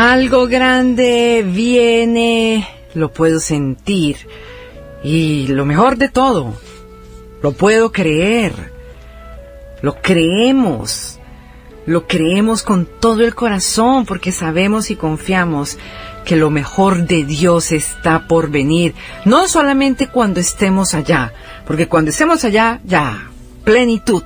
Algo grande viene, lo puedo sentir. Y lo mejor de todo, lo puedo creer. Lo creemos con todo el corazón porque sabemos y confiamos que lo mejor de Dios está por venir. No solamente cuando estemos allá, porque cuando estemos allá, ya, plenitud.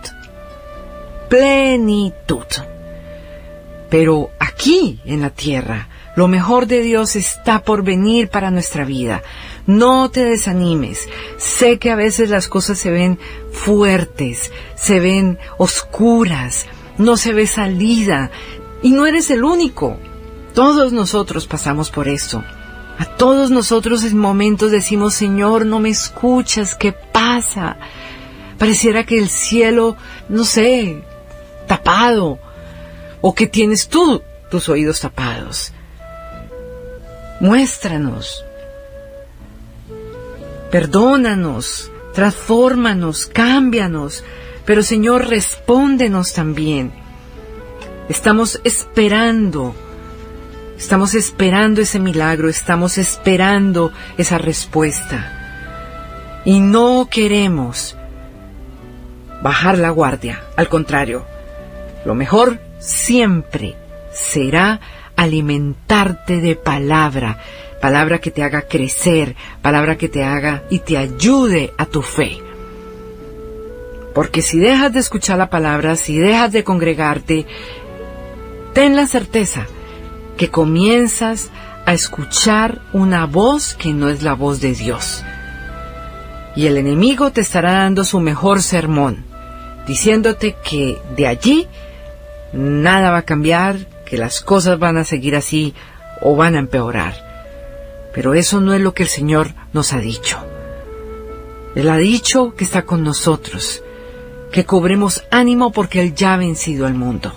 Pero aquí en la tierra, lo mejor de Dios está por venir para nuestra vida. No te desanimes. Sé que a veces las cosas se ven fuertes, se ven oscuras, no se ve salida. Y no eres el único. Todos nosotros pasamos por esto. A todos nosotros en momentos decimos, Señor, no me escuchas, ¿qué pasa? Pareciera que el cielo, no sé, tapado, o que tienes tú tus oídos tapados. Muéstranos, perdónanos, transfórmanos, cámbianos, pero Señor, respóndenos también. Estamos esperando ese milagro, estamos esperando esa respuesta. Y no queremos bajar la guardia, al contrario, lo mejor siempre será alimentarte de palabra que te haga crecer, palabra que te haga y te ayude a tu fe. Porque si dejas de escuchar la palabra, si dejas de congregarte, ten la certeza que comienzas a escuchar una voz que no es la voz de Dios. Y el enemigo te estará dando su mejor sermón, diciéndote que de allí nada va a cambiar, que las cosas van a seguir así o van a empeorar. Pero eso no es lo que el Señor nos ha dicho. Él ha dicho que está con nosotros, que cobremos ánimo porque Él ya ha vencido al mundo.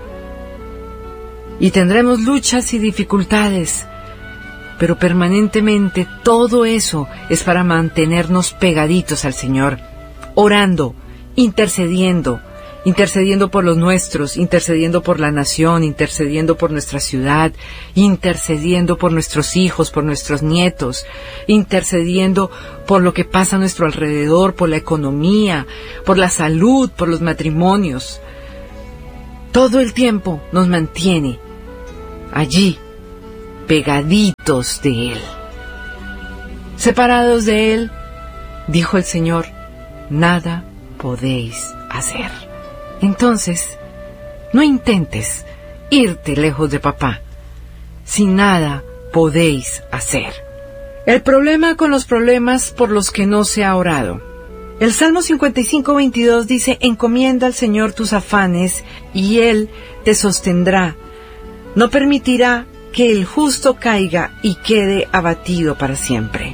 Y tendremos luchas y dificultades, pero permanentemente todo eso es para mantenernos pegaditos al Señor, orando, intercediendo por los nuestros, intercediendo por la nación, intercediendo por nuestra ciudad, intercediendo por nuestros hijos, por nuestros nietos, intercediendo por lo que pasa a nuestro alrededor, por la economía, por la salud, por los matrimonios. Todo el tiempo nos mantiene allí, pegaditos de Él. Separados de Él, dijo el Señor, nada podéis hacer. Entonces, no intentes irte lejos de papá, si nada podéis hacer. El problema con los problemas por los que no se ha orado. El Salmo 55:22 dice, encomienda al Señor tus afanes y Él te sostendrá. No permitirá que el justo caiga y quede abatido para siempre.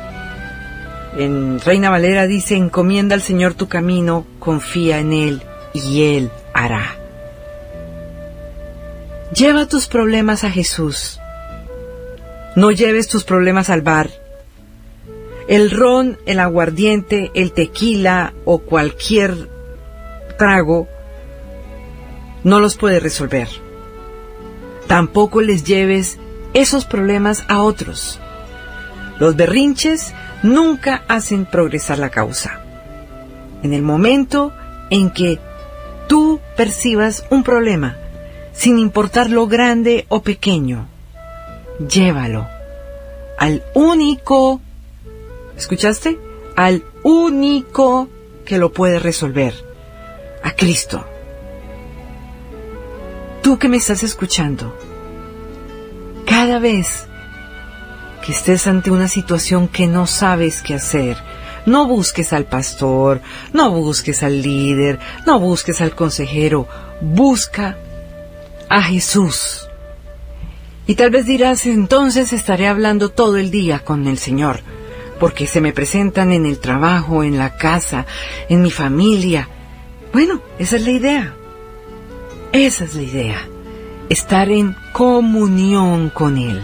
En Reina Valera dice, encomienda al Señor tu camino, confía en Él y Él hará. Lleva tus problemas a Jesús. No lleves tus problemas al bar. El ron, el aguardiente, el tequila o cualquier trago no los puede resolver. Tampoco les lleves esos problemas a otros. Los berrinches nunca hacen progresar la causa. En el momento en que tú percibas un problema, sin importar lo grande o pequeño, llévalo al único, ¿escuchaste? Al único que lo puede resolver, a Cristo. Tú que me estás escuchando, cada vez que estés ante una situación que no sabes qué hacer, no busques al pastor, no busques al líder, no busques al consejero, busca a Jesús. Y tal vez dirás, entonces estaré hablando todo el día con el Señor, porque se me presentan en el trabajo, en la casa, en mi familia. Bueno, esa es la idea. Esa es la idea, estar en comunión con Él.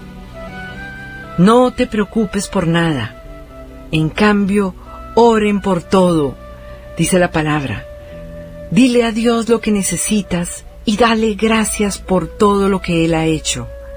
No te preocupes por nada. En cambio, oren por todo, dice la palabra. Dile a Dios lo que necesitas y dale gracias por todo lo que Él ha hecho.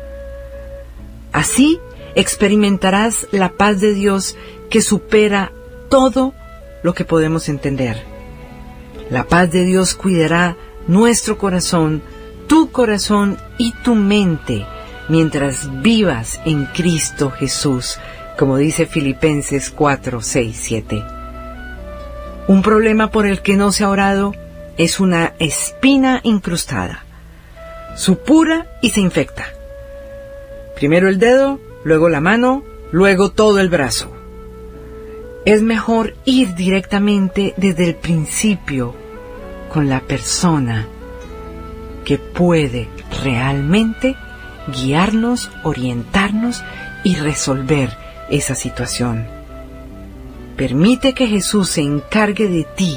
Así experimentarás la paz de Dios que supera todo lo que podemos entender. La paz de Dios cuidará nuestro corazón, tu corazón y tu mente mientras vivas en Cristo Jesús, como dice Filipenses 4, 6, 7. Un problema por el que no se ha orado es una espina incrustada. Supura y se infecta. Primero el dedo, luego la mano, luego todo el brazo. Es mejor ir directamente desde el principio con la persona que puede realmente guiarnos, orientarnos y resolver esa situación. Permite que Jesús se encargue de ti.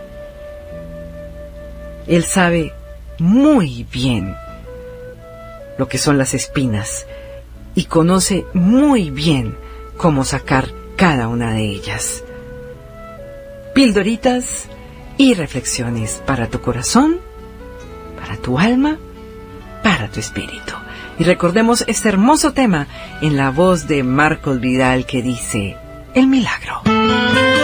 Él sabe muy bien lo que son las espinas y conoce muy bien cómo sacar cada una de ellas. Pildoritas y reflexiones para tu corazón, para tu alma, para tu espíritu. Y recordemos este hermoso tema en la voz de Marcos Vidal que dice: El milagro.